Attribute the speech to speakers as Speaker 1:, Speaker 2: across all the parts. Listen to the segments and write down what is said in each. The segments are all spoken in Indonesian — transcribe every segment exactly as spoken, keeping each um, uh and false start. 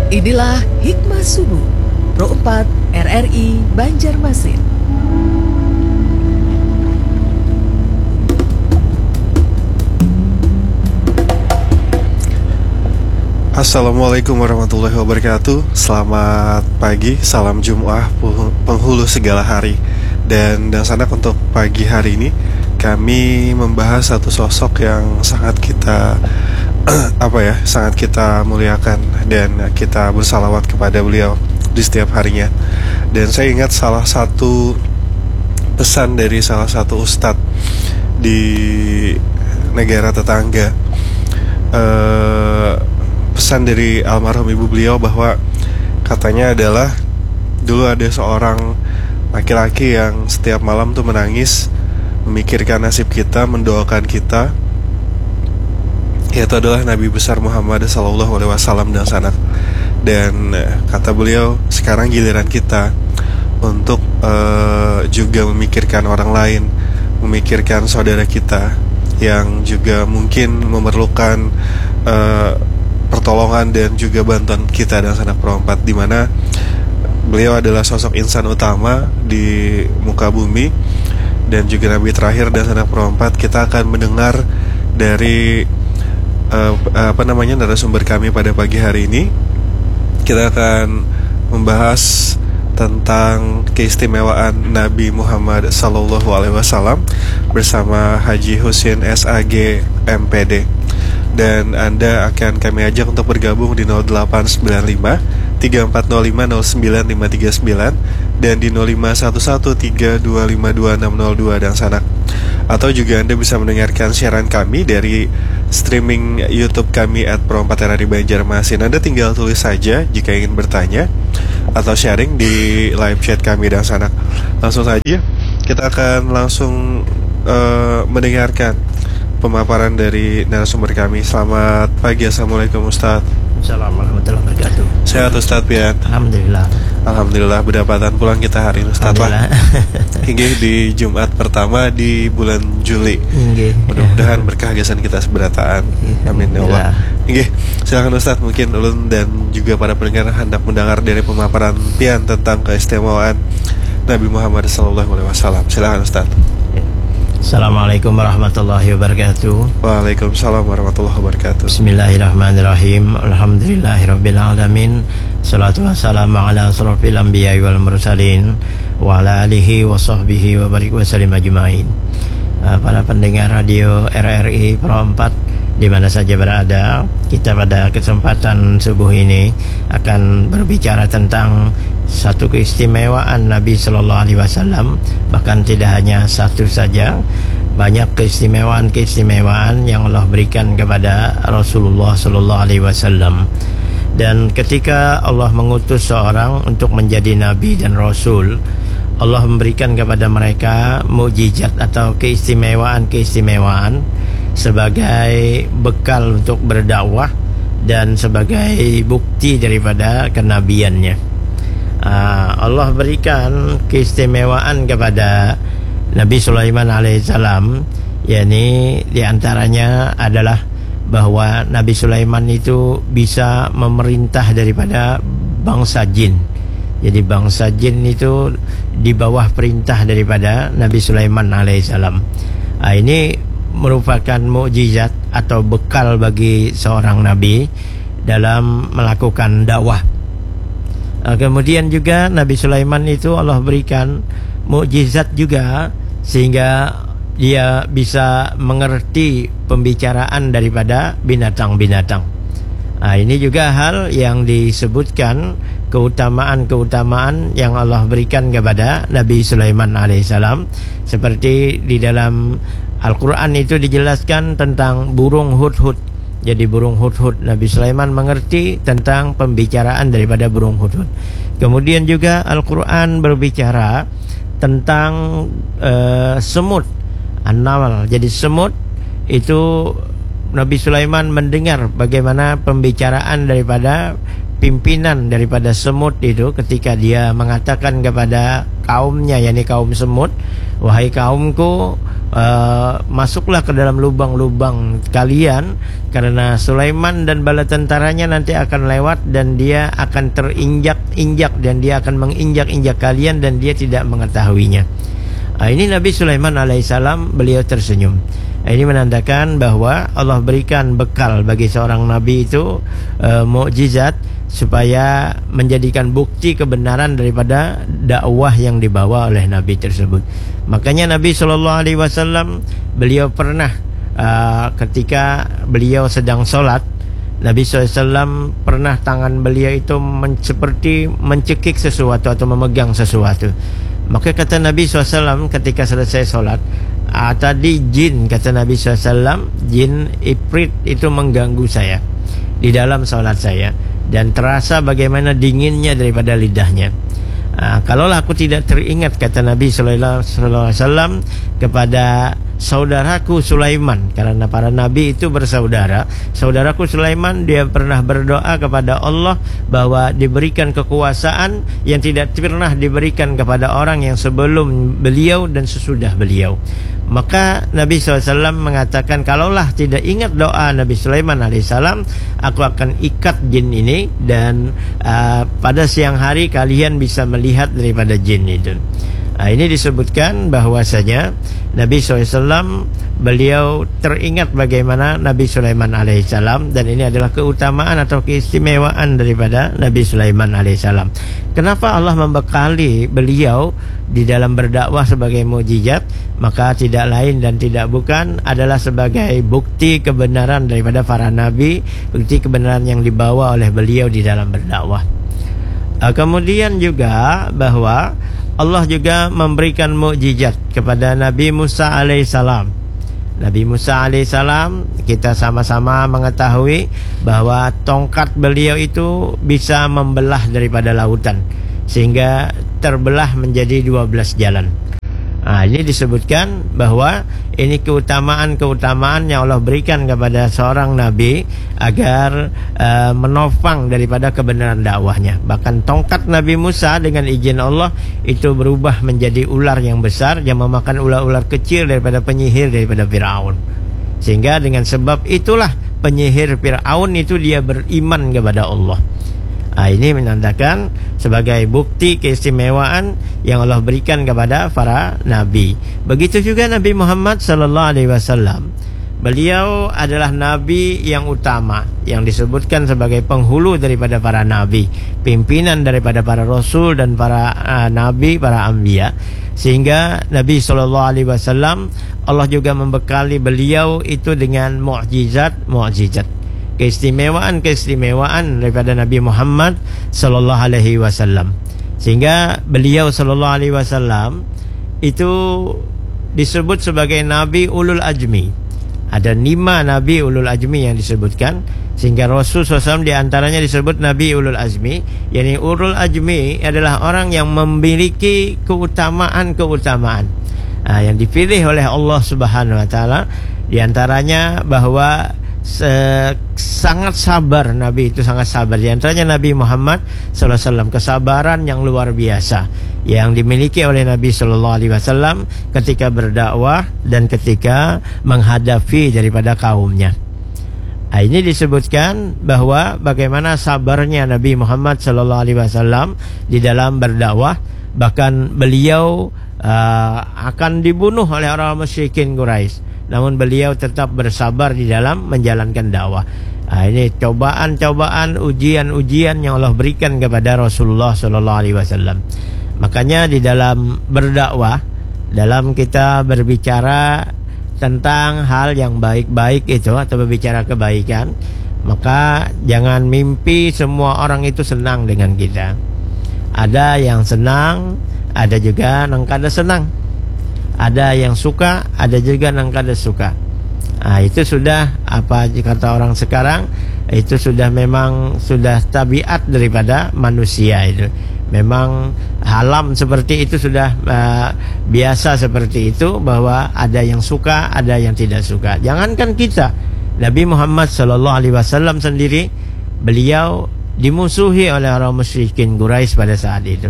Speaker 1: Inilah Hikmah Subuh Pro empat R R I Banjarmasin.
Speaker 2: Assalamualaikum warahmatullahi wabarakatuh. Selamat pagi, salam Jumu'ah penghulu segala hari. Dan dan sanak untuk pagi hari ini kami membahas satu sosok yang sangat kita apa ya, sangat kita muliakan dan kita bersalawat kepada beliau di setiap harinya. Dan saya ingat salah satu pesan dari salah satu ustadz di negara tetangga, eh, pesan dari almarhum ibu beliau bahwa katanya adalah dulu ada seorang laki-laki yang setiap malam tuh menangis, memikirkan nasib kita, mendoakan kita, yaitu adalah Nabi besar Muhammad Sallallahu Alaihi Wasallam dan sanak. Dan kata beliau, sekarang giliran kita untuk uh, juga memikirkan orang lain, memikirkan saudara kita yang juga mungkin memerlukan uh, pertolongan dan juga bantuan kita dan sanak perempat, di mana beliau adalah sosok insan utama di muka bumi dan juga Nabi terakhir dan sanak perempat. Kita akan mendengar dari uh, apa namanya narasumber kami pada pagi hari ini. Kita akan membahas tentang keistimewaan Nabi Muhammad Sallallahu Alaihi Wasallam bersama Haji Husin S A G M P D. Dan Anda akan kami ajak untuk bergabung di nol delapan sembilan lima tiga empat nol lima nol sembilan lima tiga sembilan dan di nol lima satu satu tiga dua lima dua enam nol dua dan sanak. Atau juga Anda bisa mendengarkan siaran kami dari streaming YouTube kami at Pro empat R R I Banjarmasin. Anda tinggal tulis saja jika ingin bertanya atau sharing di live chat kami dan sanak. Langsung saja kita akan langsung uh, mendengarkan pemaparan dari narasumber kami. Selamat pagi, assalamualaikum Ustaz.
Speaker 3: Assalamualaikum warahmatullahi wabarakatuh.
Speaker 2: Sehat Ustaz Pian?
Speaker 3: Alhamdulillah.
Speaker 2: Alhamdulillah, berdapatan pulang kita hari ini Ustaz lah. Hingga di Jumat pertama di bulan Juli. Hingga. Mudah-mudahan berkah gasan kita seberataan. Amin ya Allah. Hingga. Silakan Ustaz, mungkin ulun dan juga para pendengar hendak mendengar dari pemaparan Pian tentang keistimewaan Nabi Muhammad Sallallahu Alaihi Wasallam. Silakan Ustaz.
Speaker 3: Assalamualaikum warahmatullahi wabarakatuh.
Speaker 2: Waalaikumsalam warahmatullahi wabarakatuh.
Speaker 3: Bismillahirrahmanirrahim. Alhamdulillahirabbil alamin. Salatu wassalamu ala asrofil anbiya'i wal mursalin wa ala alihi wa sahbihi wa barik wa sallim ajma'in. uh, Para pendengar radio R R I Pro empat di mana saja berada, kita pada kesempatan subuh ini akan berbicara tentang satu keistimewaan Nabi Sallallahu Alaihi Wasallam. Bahkan tidak hanya satu saja, banyak keistimewaan-keistimewaan yang Allah berikan kepada Rasulullah Sallallahu Alaihi Wasallam. Dan ketika Allah mengutus seorang untuk menjadi Nabi dan Rasul, Allah memberikan kepada mereka mukjizat atau keistimewaan-keistimewaan sebagai bekal untuk berdakwah dan sebagai bukti daripada kenabiannya. uh, Allah berikan keistimewaan kepada Nabi Sulaiman alaihissalam, yakni diantaranya adalah bahwa Nabi Sulaiman itu bisa memerintah daripada bangsa jin. Jadi bangsa jin itu di bawah perintah daripada Nabi Sulaiman alaihissalam. uh, Ini merupakan mukjizat atau bekal bagi seorang nabi dalam melakukan dakwah. Kemudian juga Nabi Sulaiman itu Allah berikan mukjizat juga sehingga dia bisa mengerti pembicaraan daripada binatang-binatang. Nah, ini juga hal yang disebutkan, keutamaan-keutamaan yang Allah berikan kepada Nabi Sulaiman alaihissalam. Seperti di dalam Al-Quran itu dijelaskan tentang burung hudhud. Jadi burung hudhud, Nabi Sulaiman mengerti tentang pembicaraan daripada burung hudhud. Kemudian juga Al-Quran berbicara tentang uh, semut, an-namal. Jadi semut itu Nabi Sulaiman mendengar bagaimana pembicaraan daripada pimpinan daripada semut itu ketika dia mengatakan kepada kaumnya, yakni kaum semut, wahai kaumku, uh, masuklah ke dalam lubang-lubang kalian, karena Sulaiman dan bala tentaranya nanti akan lewat dan dia akan terinjak-injak dan dia akan menginjak-injak kalian dan dia tidak mengetahuinya. Uh, ini Nabi Sulaiman alaihissalam, beliau tersenyum. Ini menandakan bahwa Allah berikan bekal bagi seorang nabi itu uh, mukjizat supaya menjadikan bukti kebenaran daripada dakwah yang dibawa oleh nabi tersebut. Makanya Nabi shallallahu alaihi wasallam, beliau pernah uh, ketika beliau sedang sholat, Nabi shallallahu alaihi wasallam pernah tangan beliau itu men seperti mencekik sesuatu atau memegang sesuatu. Maka kata Nabi shallallahu alaihi wasallam ketika selesai sholat, ah, tadi jin, kata Nabi shallallahu alaihi wasallam, jin ifrit itu mengganggu saya di dalam sholat saya, dan terasa bagaimana dinginnya daripada lidahnya. Ah, kalaulah aku tidak teringat, kata Nabi shallallahu alaihi wasallam, kepada saudaraku Sulaiman, karena para nabi itu bersaudara. Saudaraku Sulaiman, dia pernah berdoa kepada Allah bahwa diberikan kekuasaan yang tidak pernah diberikan kepada orang yang sebelum beliau dan sesudah beliau. Maka Nabi shallallahu alaihi wasallam mengatakan, kalaulah tidak ingat doa Nabi Sulaiman alaihissalam, aku akan ikat jin ini, dan uh, pada siang hari kalian bisa melihat daripada jin itu. Nah, ini disebutkan bahwasanya Nabi shallallahu alaihi wasallam, beliau teringat bagaimana Nabi Sulaiman alaihissalam, dan ini adalah keutamaan atau keistimewaan daripada Nabi Sulaiman alaihissalam. Kenapa Allah membekali beliau di dalam berdakwah sebagai mukjizat? Maka tidak lain dan tidak bukan adalah sebagai bukti kebenaran daripada para nabi, bukti kebenaran yang dibawa oleh beliau di dalam berdakwah. Uh, kemudian juga bahwa Allah juga memberikan mukjizat kepada Nabi Musa alaihissalam. Nabi Musa alaihissalam, kita sama-sama mengetahui bahwa tongkat beliau itu bisa membelah daripada lautan, sehingga terbelah menjadi dua belas jalan. Nah, ini disebutkan bahwa ini keutamaan-keutamaan yang Allah berikan kepada seorang nabi agar uh, menopang daripada kebenaran dakwahnya. Bahkan tongkat Nabi Musa dengan izin Allah itu berubah menjadi ular yang besar yang memakan ular-ular kecil daripada penyihir daripada Firaun. Sehingga dengan sebab itulah penyihir Firaun itu dia beriman kepada Allah. Nah, ini menandakan sebagai bukti keistimewaan yang Allah berikan kepada para nabi. Begitu juga Nabi Muhammad sallallahu alaihi wasallam. Beliau adalah nabi yang utama, yang disebutkan sebagai penghulu daripada para nabi, pimpinan daripada para rasul dan para uh, nabi, para anbiya. Sehingga Nabi sallallahu alaihi wasallam, Allah juga membekali beliau itu dengan mukjizat-mukjizat, keistimewaan-keistimewaan daripada Nabi Muhammad sallallahu alaihi wasallam. Sehingga beliau sallallahu alaihi wasallam itu disebut sebagai Nabi Ulul Ajmi. Ada lima Nabi Ulul Ajmi yang disebutkan, sehingga Rasul sallallahu alaihi wasallam diantaranya disebut Nabi Ulul Ajmi. Yani Ulul Ajmi adalah orang yang memiliki keutamaan-keutamaan nah, yang dipilih oleh Allah Subhanahu wa taala. Diantaranya bahwa sangat sabar, Nabi itu sangat sabar. Di antaranya Nabi Muhammad sallallahu alaihi wasallam, kesabaran yang luar biasa yang dimiliki oleh Nabi sallallahu alaihi wasallam ketika berdakwah dan ketika menghadapi daripada kaumnya. Nah, ini disebutkan bahwa bagaimana sabarnya Nabi Muhammad sallallahu alaihi wasallam di dalam berdakwah. Bahkan beliau uh, akan dibunuh oleh orang musyrikin Quraisy, namun beliau tetap bersabar di dalam menjalankan dakwah. Nah, ini cobaan-cobaan, ujian-ujian yang Allah berikan kepada Rasulullah sallallahu alaihi wasallam. Makanya di dalam berdakwah, dalam kita berbicara tentang hal yang baik-baik itu atau berbicara kebaikan, maka jangan mimpi semua orang itu senang dengan kita. Ada yang senang, ada juga yang kada senang. Ada yang suka, ada juga yang kada suka. Nah, itu sudah apa kata orang sekarang, itu sudah memang sudah tabiat daripada manusia itu. Memang alam seperti itu sudah uh, biasa seperti itu, bahwa ada yang suka, ada yang tidak suka. Jangankan kita, Nabi Muhammad sallallahu alaihi wasallam sendiri, beliau dimusuhi oleh orang musyrikin Quraisy pada saat itu.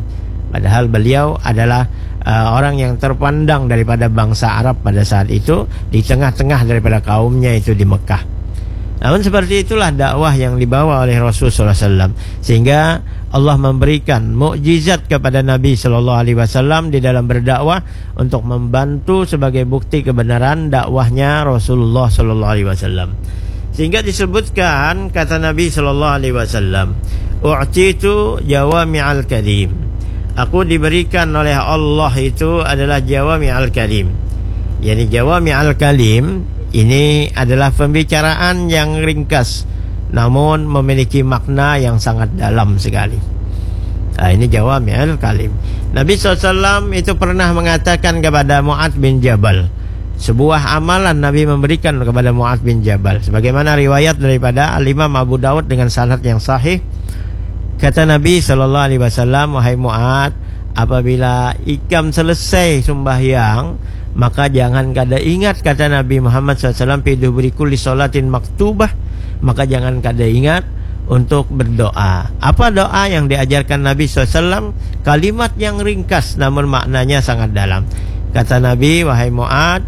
Speaker 3: Padahal beliau adalah uh, orang yang terpandang daripada bangsa Arab pada saat itu, di tengah-tengah daripada kaumnya itu di Mekah. Namun seperti itulah dakwah yang dibawa oleh Rasulullah sallallahu alaihi wasallam, sehingga Allah memberikan mukjizat kepada Nabi sallallahu alaihi wasallam di dalam berdakwah untuk membantu sebagai bukti kebenaran dakwahnya Rasulullah sallallahu alaihi wasallam. Sehingga disebutkan kata Nabi sallallahu alaihi wasallam, "U'titu jawami'al kalim." Aku diberikan oleh Allah itu adalah jawami'al kalim. Yani jawami'al kalim ini adalah pembicaraan yang ringkas namun memiliki makna yang sangat dalam sekali. Nah, ini jawami'al kalim. Nabi sallallahu alaihi wasallam itu pernah mengatakan kepada Mu'adz bin Jabal, sebuah amalan Nabi memberikan kepada Mu'adz bin Jabal, sebagaimana riwayat daripada Al-Imam Abu Daud dengan sanad yang sahih. Kata Nabi sallallahu alaihi wasallam, "Wahai Mu'adz, apabila ikam selesai sembahyang, maka jangan kada ingat," kata Nabi Muhammad sallallahu alaihi wasallam, "fi duburi kulli salatin maktubah," maka jangan kada ingat untuk berdoa. Apa doa yang diajarkan Nabi sallallahu alaihi wasallam? Kalimat yang ringkas namun maknanya sangat dalam. Kata Nabi, "Wahai Mu'adz,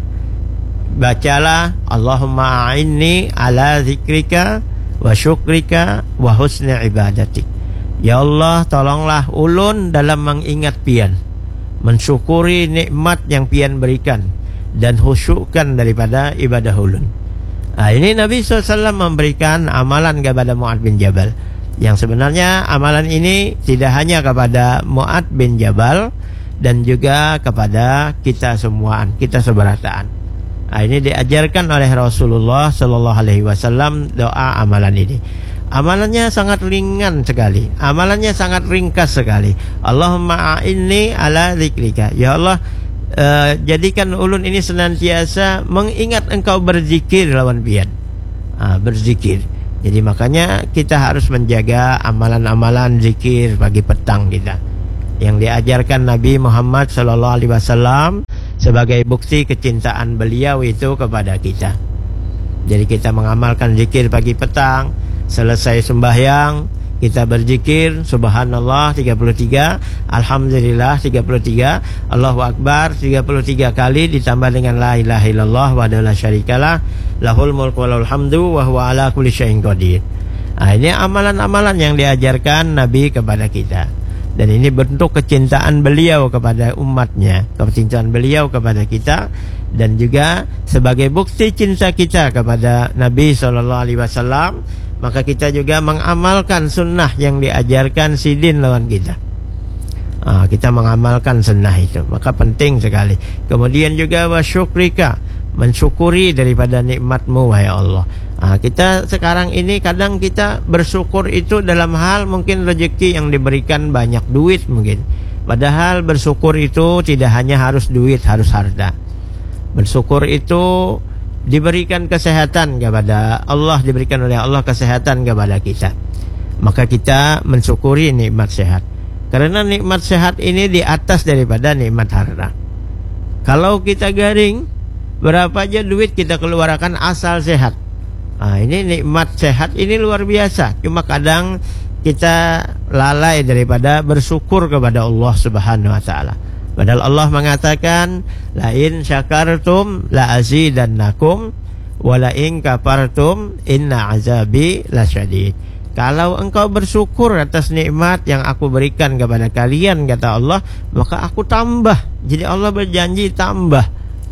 Speaker 3: bacalah Allahumma a'inni ala zikrika wa syukrika wa husni ibadatik." Ya Allah, tolonglah ulun dalam mengingat pian, mensyukuri nikmat yang pian berikan, dan khusyukkan daripada ibadah ulun. Nah, ini Nabi sallallahu alaihi wasallam memberikan amalan kepada Mu'adz bin Jabal, yang sebenarnya amalan ini tidak hanya kepada Mu'adz bin Jabal dan juga kepada kita semua, kita seberataan. Nah, ini diajarkan oleh Rasulullah sallallahu alaihi wasallam doa amalan ini. Amalannya sangat ringan sekali, amalannya sangat ringkas sekali. Allahumma a'inni ala zikrika. Ya Allah, uh, jadikan ulun ini senantiasa mengingat engkau berzikir lawan pian. uh, Berzikir. Jadi makanya kita harus menjaga amalan-amalan zikir pagi petang kita, yang diajarkan Nabi Muhammad sallallahu alaihi wasallam sebagai bukti kecintaan beliau itu kepada kita. Jadi kita mengamalkan zikir pagi petang. Selesai sembahyang kita berzikir subhanallah tiga puluh tiga, alhamdulillah tiga puluh tiga, Allahu akbar tiga puluh tiga kali, ditambah dengan la ilaha illallah wahdahu la syarikalah, lahul mulku wa lahul hamdu wa huwa ala kulli syai'in qadir. Nah, ini amalan-amalan yang diajarkan Nabi kepada kita, dan ini bentuk kecintaan beliau kepada umatnya, kecintaan beliau kepada kita, dan juga sebagai bukti cinta kita kepada Nabi sallallahu alaihi wasallam, maka kita juga mengamalkan sunnah yang diajarkan sidin lawan kita. Ah, kita mengamalkan sunnah itu, maka penting sekali. Kemudian juga wasyukrika, mensyukuri daripada nikmatmu wahai Allah. Ah, kita sekarang ini kadang kita bersyukur itu dalam hal mungkin rezeki yang diberikan banyak duit mungkin. Padahal bersyukur itu tidak hanya harus duit, harus harta. Bersyukur itu diberikan kesehatan kepada Allah, diberikan oleh Allah kesehatan kepada kita, maka kita mensyukuri nikmat sehat, karena nikmat sehat ini di atas daripada nikmat harta. Kalau kita garing, berapa aja duit kita keluarkan asal sehat. Nah, ini nikmat sehat ini luar biasa. Cuma kadang kita lalai daripada bersyukur kepada Allah Subhanahu wa taala. Padahal Allah mengatakan, la in syakartum la azidannakum wa la in kafartum inna azabi lasyadid. Kalau engkau bersyukur atas nikmat yang aku berikan kepada kalian, kata Allah, maka aku tambah. Jadi Allah berjanji tambah.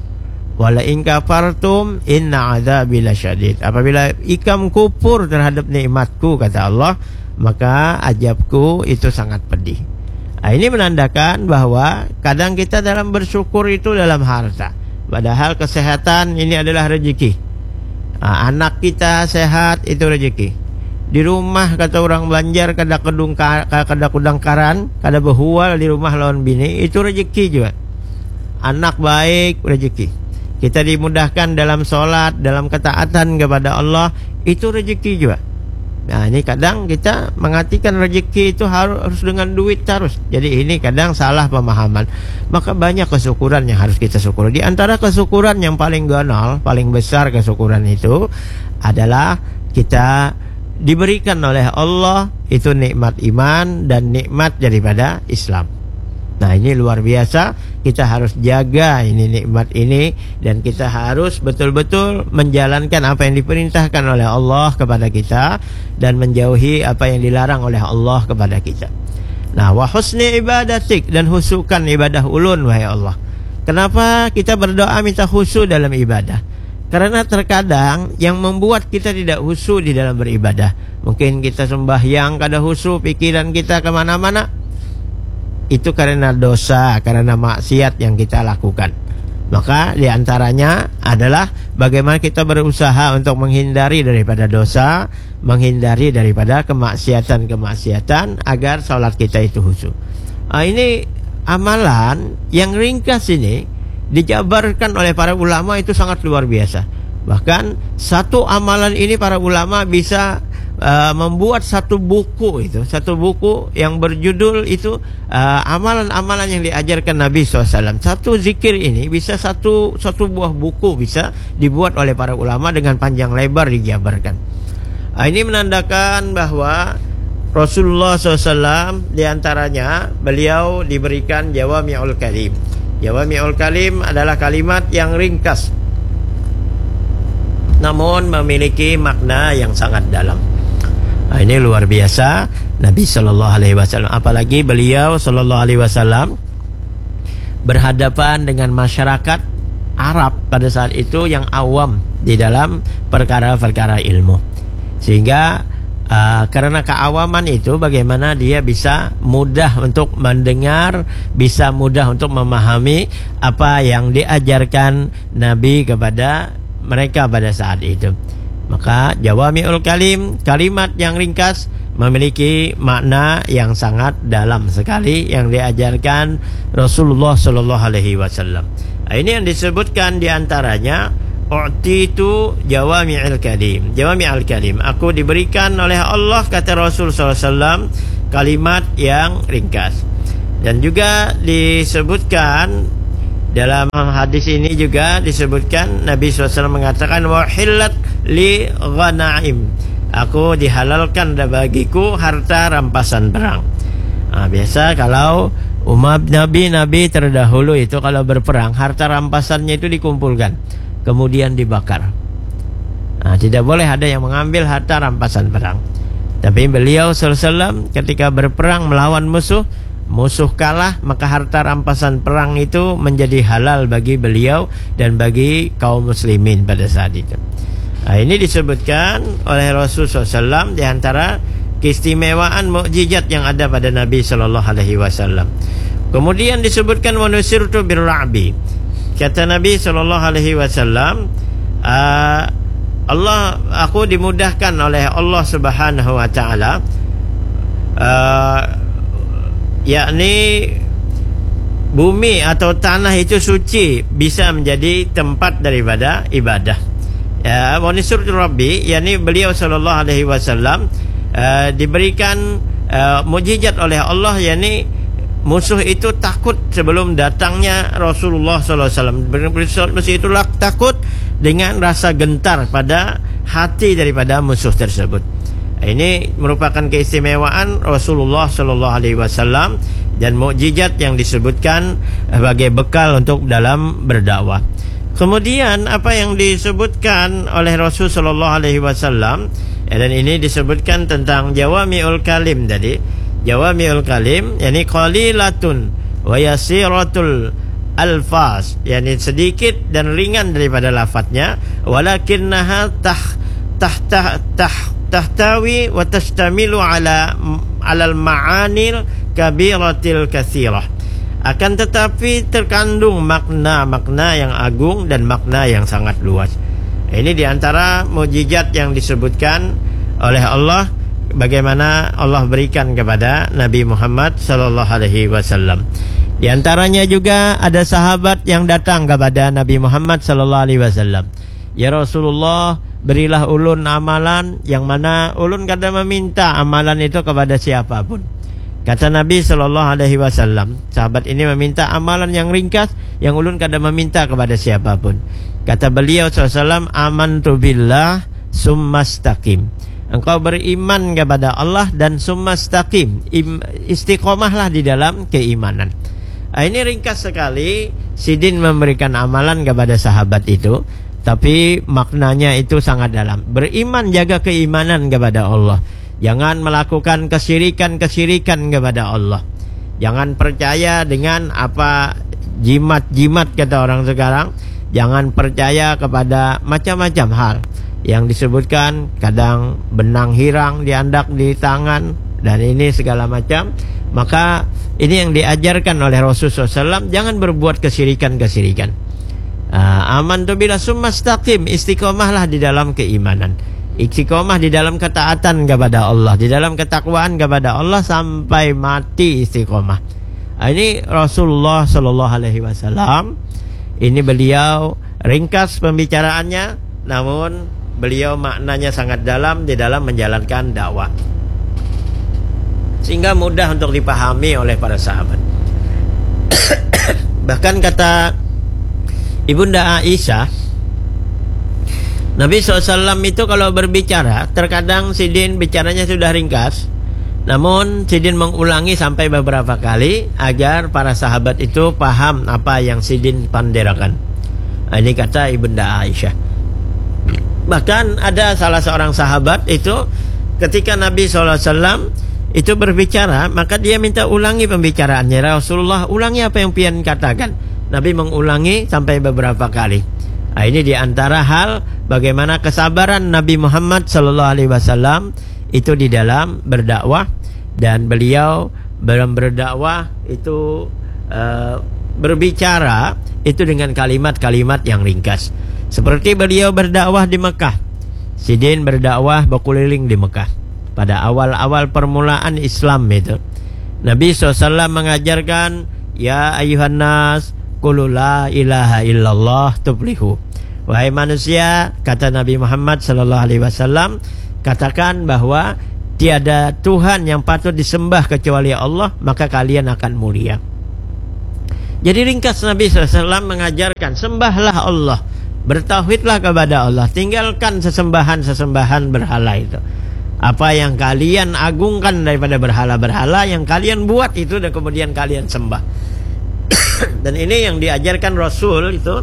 Speaker 3: Wa la in kafartum inna azabi lasyadid. Apabila ikam kufur terhadap nikmatku, kata Allah, maka azabku itu sangat pedih. Nah, ini menandakan bahwa kadang kita dalam bersyukur itu dalam harta, padahal kesehatan ini adalah rezeki. Nah, anak kita sehat itu rezeki. Di rumah kata orang Banjar kada kedung kada kudang karan, kada behual di rumah lawan bini, itu rezeki juga. Anak baik rezeki. Kita dimudahkan dalam sholat, dalam ketaatan kepada Allah, itu rezeki juga. Nah, ini kadang kita mengartikan rezeki itu harus, harus dengan duit terus. Jadi ini kadang salah pemahaman. Maka banyak kesyukuran yang harus kita syukuri. Di antara kesyukuran yang paling gonol, paling besar kesyukuran itu adalah kita diberikan oleh Allah itu nikmat iman dan nikmat daripada Islam. Nah, ini luar biasa. Kita harus jaga ini nikmat ini, dan kita harus betul-betul menjalankan apa yang diperintahkan oleh Allah kepada kita dan menjauhi apa yang dilarang oleh Allah kepada kita. Nah, wa husni ibadatik, dan husukan ibadah ulun wahai Allah. Kenapa kita berdoa minta khusyuk dalam ibadah? Karena terkadang yang membuat kita tidak khusyuk di dalam beribadah, mungkin kita sembahyang kada khusyuk, pikiran kita kemana-mana, itu karena dosa, karena maksiat yang kita lakukan. Maka diantaranya adalah bagaimana kita berusaha untuk menghindari daripada dosa, menghindari daripada kemaksiatan-kemaksiatan, agar salat kita itu khusyuk. Nah, ini amalan yang ringkas ini dijabarkan oleh para ulama itu sangat luar biasa. Bahkan satu amalan ini para ulama bisa uh, membuat satu buku itu, satu buku yang berjudul itu uh, amalan-amalan yang diajarkan Nabi shallallahu alaihi wasallam. Satu zikir ini bisa satu satu buah buku bisa dibuat oleh para ulama dengan panjang lebar dijabarkan. Uh, ini menandakan bahwa Rasulullah shallallahu alaihi wasallam diantaranya beliau diberikan jawami'ul kalim. Jawami'ul kalim adalah kalimat yang ringkas namun memiliki makna yang sangat dalam. Nah, ini luar biasa Nabi Shallallahu Alaihi Wasallam. Apalagi beliau Shallallahu Alaihi Wasallam berhadapan dengan masyarakat Arab pada saat itu yang awam di dalam perkara-perkara ilmu, sehingga uh, karena keawaman itu bagaimana dia bisa mudah untuk mendengar, bisa mudah untuk memahami apa yang diajarkan Nabi kepada mereka pada saat itu. Maka jawami'ul kalim, kalimat yang ringkas, memiliki makna yang sangat dalam sekali yang diajarkan Rasulullah Shallallahu Alaihi Wasallam. Ini yang disebutkan diantaranya u'titu jawami'ul kalim. Jawami'ul kalim, aku diberikan oleh Allah, kata Rasul Shallallahu Alaihi Wasallam, kalimat yang ringkas. Dan juga disebutkan dalam hadis ini juga disebutkan Nabi shallallahu alaihi wasallam mengatakan wahillat li ghanaim, aku dihalalkan bagiku harta rampasan perang. Nah, biasa kalau umat Nabi-Nabi terdahulu itu kalau berperang harta rampasannya itu dikumpulkan kemudian dibakar. Nah, tidak boleh ada yang mengambil harta rampasan perang. Tapi beliau shallallahu alaihi wasallam ketika berperang melawan musuh, musuh kalah, maka harta rampasan perang itu menjadi halal bagi beliau dan bagi kaum muslimin pada saat itu. Nah, ini disebutkan oleh Rasul shallallahu alaihi wasallam di antara keistimewaan mukjizat yang ada pada Nabi Shallallahu Alaihi Wasallam. Kemudian disebutkan wa nusirtu birra'bi, kata Nabi Shallallahu Alaihi Wasallam, Allah, aku dimudahkan oleh Allah Subhanahu Wa Taala, uh, yakni bumi atau tanah itu suci, bisa menjadi tempat daripada ibadah. Ya, wa nusirtu rabbi, yakni beliau Shallallahu Alaihi Wasallam Uh, diberikan uh, mukjizat oleh Allah, yakni musuh itu takut sebelum datangnya Rasulullah shallallahu alaihi wasallam. Musuh itu takut dengan rasa gentar pada hati daripada musuh tersebut. Ini merupakan keistimewaan Rasulullah shallallahu alaihi wasallam dan mukjizat yang disebutkan sebagai bekal untuk dalam berdakwah. Kemudian apa yang disebutkan oleh Rasul Shallallahu Alaihi Wasallam, ya, dan ini disebutkan tentang jawami'ul kalim tadi. Jawami'ul kalim, yakni qalilatun wa yasiratul alfaz, yakni sedikit dan ringan daripada lafadznya, walakinnaha tah tahta tah tahtawi wa tastamilu ala alal ma'anil kabiratil katsirah. Akan tetapi terkandung makna-makna yang agung dan makna yang sangat luas. Ini diantara mukjizat yang disebutkan oleh Allah, bagaimana Allah berikan kepada Nabi Muhammad Sallallahu Alaihi Wasallam. Di antaranya juga ada sahabat yang datang kepada Nabi Muhammad Sallallahu Alaihi Wasallam, ya Rasulullah, berilah ulun amalan yang mana ulun kada meminta amalan itu kepada siapapun. Kata Nabi Shallallahu Alaihi Wasallam, sahabat ini meminta amalan yang ringkas yang ulun kada meminta kepada siapapun. Kata beliau Shallallahu Alaihi Wasallam, amantu billah summastaqim, engkau beriman kepada Allah dan summastaqim, istiqomahlah di dalam keimanan. Nah, ini ringkas sekali Sidin memberikan amalan kepada sahabat itu, tapi maknanya itu sangat dalam. Beriman, jaga keimanan kepada Allah. Jangan melakukan kesyirikan-kesyirikan kepada Allah. Jangan percaya dengan apa jimat-jimat kata orang sekarang. Jangan percaya kepada macam-macam hal yang disebutkan, kadang benang hirang diandak di tangan dan ini segala macam. Maka ini yang diajarkan oleh Rasulullah shallallahu alaihi wasallam, jangan berbuat kesyirikan-kesyirikan. uh, Aman tu bila summastaqim, istiqomahlah di dalam keimanan, istiqomah di dalam ketaatan kepada Allah, di dalam ketakwaan kepada Allah sampai mati istiqomah. uh, Ini Rasulullah shallallahu alaihi wasallam. Ini beliau ringkas pembicaraannya, namun beliau maknanya sangat dalam di dalam menjalankan dakwah, sehingga mudah untuk dipahami oleh para sahabat. Bahkan kata Ibunda Aisyah, Nabi shallallahu alaihi wasallam itu kalau berbicara, terkadang Sidin bicaranya sudah ringkas, namun Sidin mengulangi sampai beberapa kali agar para sahabat itu paham apa yang Sidin panderakan. Ini kata Ibunda Aisyah. Bahkan ada salah seorang sahabat itu ketika Nabi shallallahu alaihi wasallam itu berbicara, maka dia minta ulangi pembicaraannya. Rasulullah, ulangi apa yang pian katakan. Nabi mengulangi sampai beberapa kali. Nah, ini diantara hal bagaimana kesabaran Nabi Muhammad Sallallahu Alaihi Wasallam itu di dalam berdakwah, dan beliau dalam berdakwah itu uh, berbicara itu dengan kalimat-kalimat yang ringkas. Seperti beliau berdakwah di Mekah. Sidin berdakwah berkeliling di Mekah pada awal-awal permulaan Islam itu. Nabi shallallahu alaihi wasallam mengajarkan, ya ayuhan nas, qulu la ilaha illallah tuflihu. Wahai manusia, kata Nabi Muhammad sallallahu alaihi wasallam, katakan bahwa tiada Tuhan yang patut disembah kecuali Allah, maka kalian akan mulia. Jadi ringkas Nabi shallallahu alaihi wasallam mengajarkan, sembahlah Allah, bertauhidlah kepada Allah, tinggalkan sesembahan-sesembahan berhala itu. Apa yang kalian agungkan daripada berhala-berhala yang kalian buat itu dan kemudian kalian sembah. Dan ini yang diajarkan Rasul itu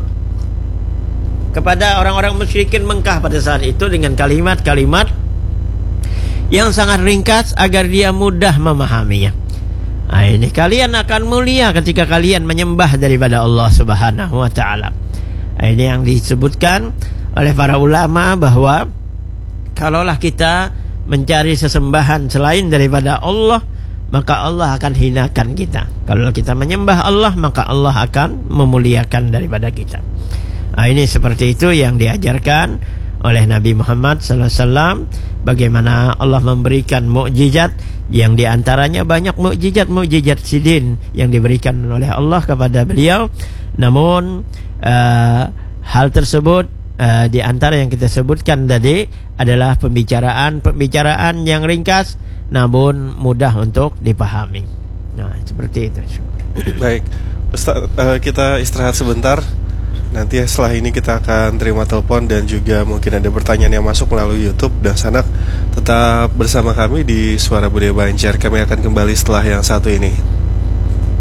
Speaker 3: kepada orang-orang musyrikin Mekah pada saat itu dengan kalimat-kalimat yang sangat ringkas agar dia mudah memahaminya. Nah, ini kalian akan mulia ketika kalian menyembah daripada Allah Subhanahu wa taala. Nah, ini yang disebutkan oleh para ulama bahwa kalaulah kita mencari sesembahan selain daripada Allah, maka Allah akan hinakan kita. Kalau kita menyembah Allah, maka Allah akan memuliakan daripada kita. Nah, ini seperti itu yang diajarkan oleh Nabi Muhammad sallallahu alaihi wasallam, bagaimana Allah memberikan mukjizat yang diantaranya banyak mukjizat-mukjizat Sidin yang diberikan oleh Allah kepada beliau. Namun uh, hal tersebut Uh, di antara yang kita sebutkan tadi adalah pembicaraan-pembicaraan yang ringkas namun mudah untuk dipahami. Nah, seperti itu.
Speaker 2: Baik, Ustaz, uh, kita istirahat sebentar. Nanti setelah ini kita akan terima telepon dan juga mungkin ada pertanyaan yang masuk melalui YouTube dan Sanak. Tetap bersama kami di Suara Budaya Banjar. Kami akan kembali setelah yang satu ini.